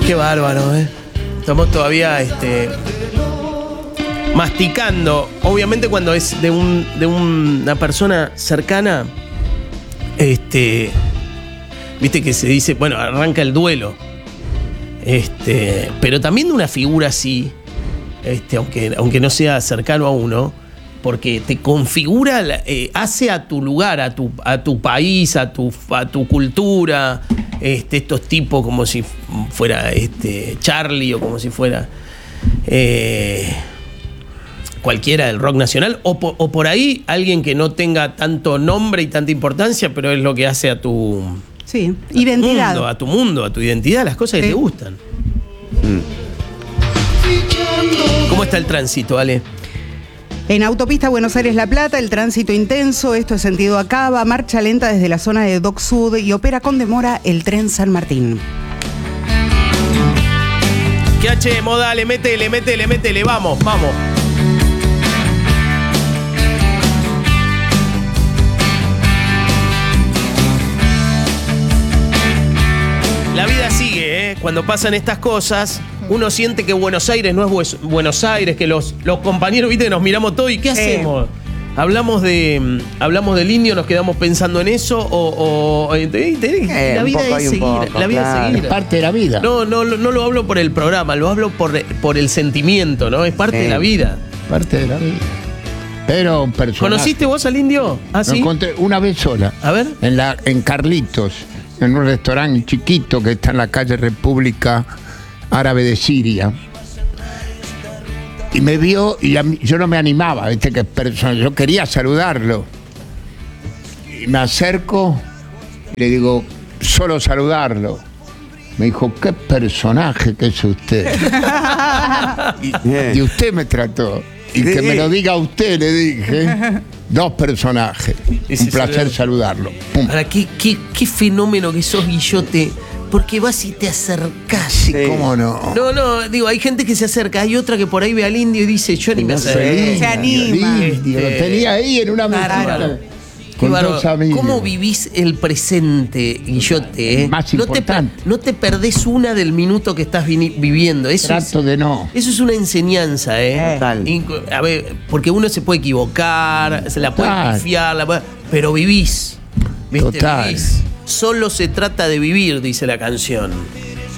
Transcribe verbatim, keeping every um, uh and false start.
Qué bárbaro, ¿eh? Estamos todavía este, masticando. Obviamente cuando es de, un, de una persona cercana, este, viste que se dice, bueno, arranca el duelo. Este, pero también de una figura así, este, aunque, aunque no sea cercano a uno, porque te configura, eh, hace a tu lugar, a tu, a tu país, a tu, a tu cultura, este, estos tipos como si fuera este, Charlie o como si fuera eh, cualquiera del rock nacional, o por, o por ahí alguien que no tenga tanto nombre y tanta importancia, pero es lo que hace a tu, sí, a identidad. Tu mundo, a tu mundo, a tu identidad, las cosas que sí. te gustan. Mm. ¿Cómo está el tránsito, Ale? En autopista Buenos Aires-La Plata, el tránsito intenso, esto es sentido Acaba, marcha lenta desde la zona de Dock Sud y opera con demora el tren San Martín. ¿Qué H, moda? Le métele, métele, métele, vamos, vamos. La vida sigue, ¿eh? Cuando pasan estas cosas, uno siente que Buenos Aires no es Buenos Aires, que los, los compañeros, viste, nos miramos todo y ¿qué hacemos? Eh. Hablamos de hablamos del indio, nos quedamos pensando en eso o, o eh, eh, la vida es seguir, poco, la vida claro. es seguir. Es parte de la vida. No, no, no lo hablo por el programa, lo hablo por, por el sentimiento, ¿no? Es parte eh. de la vida. Parte de la vida. Pero un personaje. ¿Conociste vos al indio? ¿Ah, sí? Lo encontré una vez sola. A ver. En la en Carlitos, en un restaurante chiquito que está en la calle República Árabe de Siria. Y me vio y a mí, yo no me animaba, ¿viste? Que persona, yo quería saludarlo. Y me acerco y le digo, solo saludarlo. Me dijo, qué personaje que es usted. y, y usted me trató. Y que me lo diga usted, le dije. Dos personajes. Un placer saludarlo. Pum. Ahora, ¿qué, qué, qué fenómeno que sos, Guillote. Porque vas y te acercás. Sí, ¿cómo no? No, no, digo, hay gente que se acerca, hay otra que por ahí ve al indio y dice, yo ni me acerco. Se anima. El indio, este... Lo tenía ahí en una mesa. Con dos amigos. ¿Cómo vivís el presente, Guillote? Eh? Más no importante. Te, no te perdés una del minuto que estás vi- viviendo. Eso Trato es, de no. Eso es una enseñanza, ¿eh? Total. Inc- a ver, porque uno se puede equivocar, se la puede confiar, la puede, pero vivís. ¿Viste? Total. Vivís. Solo se trata de vivir, dice la canción.